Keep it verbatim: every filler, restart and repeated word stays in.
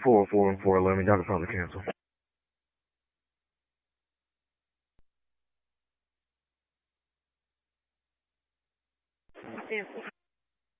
four oh four and four eleven. Y'all can probably cancel. Cancel.